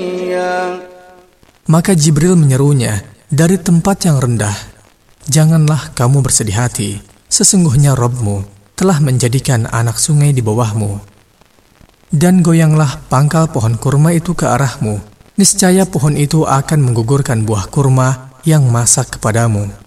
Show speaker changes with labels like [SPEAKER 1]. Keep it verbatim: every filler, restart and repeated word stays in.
[SPEAKER 1] Maka Jibril menyerunya dari tempat yang rendah, "Janganlah kamu bersedih hati, sesungguhnya Rabb-Mu telah menjadikan anak sungai di bawahmu. Dan goyanglah pangkal pohon kurma itu ke arahmu, niscaya pohon itu akan menggugurkan buah kurma yang masak kepadamu."